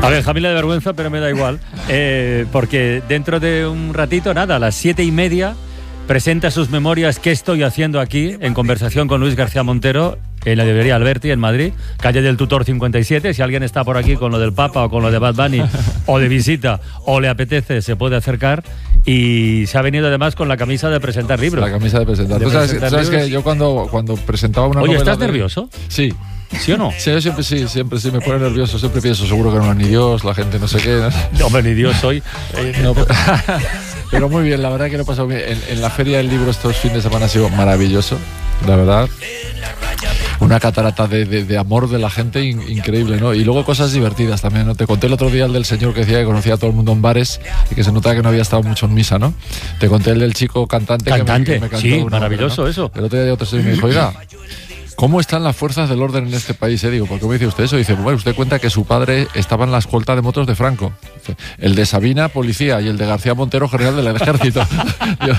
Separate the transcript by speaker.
Speaker 1: A ver, Jamila de vergüenza, pero me da igual, porque dentro de un ratito, nada, a las 7:30, presenta sus memorias ¿Qué estoy haciendo aquí?, en conversación con Luis García Montero, en la librería Alberti, en Madrid, calle del Tutor 57. Si alguien está por aquí con lo del Papa o con lo de Bad Bunny, o de visita, o le apetece, se puede acercar. Y se ha venido además con la camisa de presentar libros.
Speaker 2: La camisa de presentar. ¿Tú sabes que yo cuando presentaba una novela...
Speaker 1: Oye, ¿estás nervioso?
Speaker 2: Sí.
Speaker 1: ¿Sí o no?
Speaker 2: Sí, yo siempre sí me pone nervioso. Siempre pienso, seguro que no es ni Dios, la gente no sé qué.
Speaker 1: No, hombre, ni Dios soy.
Speaker 2: No, pero muy bien, la verdad que lo he pasado bien. En la Feria del Libro estos fines de semana ha sido maravilloso, la verdad. Una catarata de amor de la gente increíble, ¿no? Y luego cosas divertidas también, ¿no? Te conté el otro día el del señor que decía que conocía a todo el mundo en bares y que se notaba que no había estado mucho en misa, ¿no? Te conté el del chico cantante. Que me cantó
Speaker 1: sí, maravilloso,
Speaker 2: obra, ¿no?
Speaker 1: eso.
Speaker 2: El otro día otro señor me dijo, oiga, ¿cómo están las fuerzas del orden en este país? Digo, ¿por qué me dice usted eso? Dice, bueno, usted cuenta que su padre estaba en la escolta de motos de Franco. El de Sabina, policía, y el de García Montero, general del ejército.